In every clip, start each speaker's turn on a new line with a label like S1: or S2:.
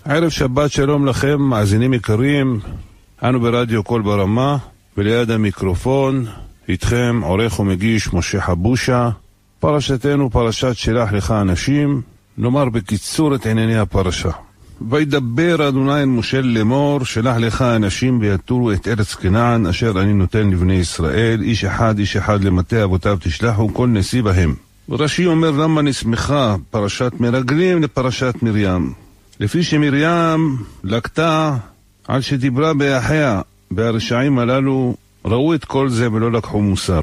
S1: ערב שבת שלום לכם, מאזינים יקרים. אנו ברדיו קול ברמה, וליד המיקרופון, איתכם עורך ומגיש משה חבושה. פרשתנו פרשת שלח לך אנשים. נאמר בקיצור את ענייני הפרשה. וידבר אדוני אל משה לאמור, שלח לך אנשים ויתורו את ארץ כנען אשר אני נותן לבני ישראל, איש אחד למטה אבותיו תשלחו, כל נשיא בהם. ורש"י אומר למה נסמכה פרשת מרגלים לפרשת מרים. לפי שמרים לקטה על שדיברה באחיה, והרשעים הללו ראו את כל זה ולא לקחו מוסר.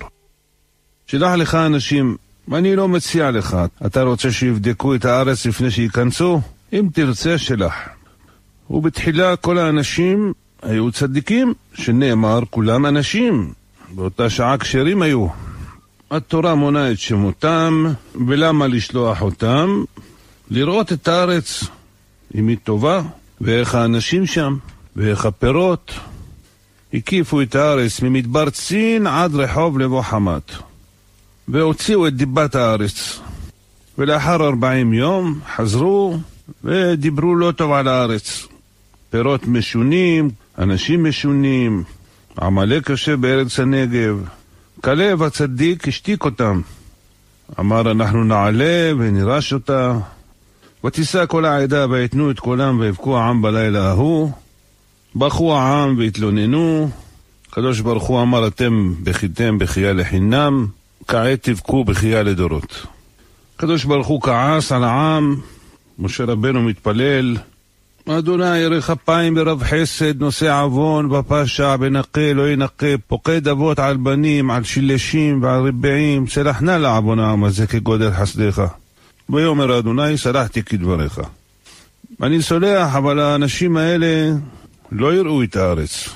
S1: שלח לך אנשים, אני לא מציע לך, אתה רוצה שיבדקו את הארץ לפני שיכנסו? אם תרצה שלח. ובתחילה כל האנשים היו צדיקים, שנאמר כולם אנשים, באותה שעה כשרים היו. התורה מונה את שמותם, ולמה לשלוח אותם? לראות את הארץ, אם היא טובה, ואיך האנשים שם, ואיך הפירות. הקיפו את הארץ ממדבר צין עד רחוב לבוא חמת, והוציאו את דיבת הארץ. ולאחר 40 יום חזרו ודיברו לא טוב על הארץ. פירות משונים, אנשים משונים, עמלק יושב בארץ הנגב. כלב הצדיק השתיק אותם. אמר אנחנו נעלה ונירש אותה. ותישא כל העדה ויתנו את קולם ויבכו העם בלילה ההוא. בכו העם והתלוננו. הקדוש ברוך הוא אמר אתם בכיתם בכייה לחינם, כעת תבכו בכייה לדורות. הקדוש ברוך הוא כעס על העם. משה רבנו מתפלל, אדוני ירח אפיים ברב חסד, נושא עוון בפשע, בנקה לא ינקה, פוקד אבות על בנים, על שילשים ועל רבעים, סלחנה לעוון העם הזה כגודל חסדך. ויאמר אדוני סלחתי כדבריך. אני סולח, אבל האנשים האלה לא יראו את הארץ.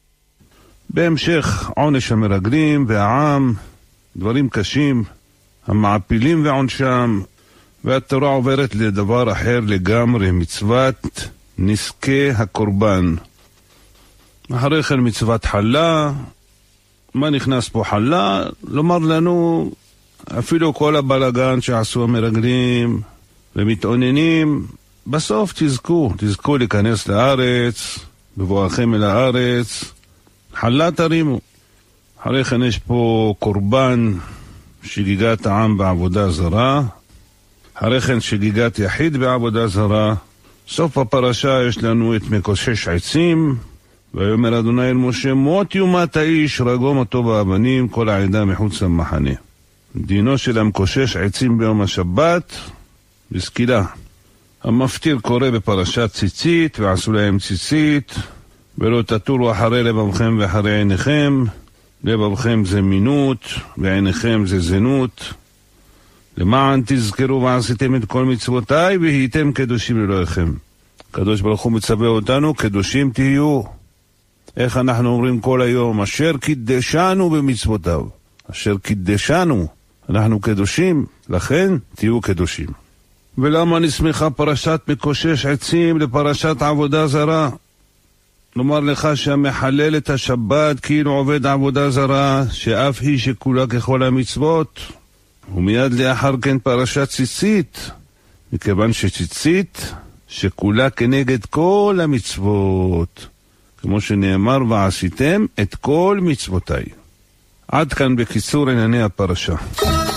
S1: בהמשך עונש המרגלים והעם, דברים קשים, המעפילים ועונשם, והתורה עוברת לדבר אחר לגמרי, מצוות נזקי הקורבן. אחרי כן מצוות חלה. מה נכנס פה חלה? לומר לנו, אפילו כל הבלגן שעשו המרגלים ומתעוננים, בסוף תזכו להיכנס לארץ, בבואכם אל הארץ, חלה תרימו. אחרי כן יש פה קורבן, שגיגת העם בעבודה זרה, אחרי כן שגיגת יחיד בעבודה זרה. סוף הפרשה יש לנו את מקושש עצים, ויאמר אדוני אל משה, מות יומת האיש, רגום אותו באבנים, כל העדה מחוץ למחנה. דינו של המקושש עצים ביום השבת, בסקילה. המפטיר קורא בפרשת ציצית, ועשו להם ציצית, ולא תטורו אחרי לבבכם ואחרי עיניכם. לבבכם זה מינות, ועיניכם זה זנות. למען תזכרו ועשיתם את כל מצוותיי, והייתם קדושים לאלוהיכם. הקדוש ברוך הוא מצווה אותנו, קדושים תהיו. איך אנחנו אומרים כל היום? אשר קידשנו במצוותיו. אשר קידשנו, אנחנו קדושים, לכן תהיו קדושים. ולמה נסמכה פרשת מקושש עצים לפרשת עבודה זרה? לומר לך שהמחלל את השבת כאילו עובד עבודה זרה, שאף היא שכולה ככל המצוות. ומיד לאחר כן פרשת ציצית, מכיוון שציצית שכולה כנגד כל המצוות, כמו שנאמר ועשיתם את כל מצוותיי. עד כאן בקיצור ענייני הפרשה.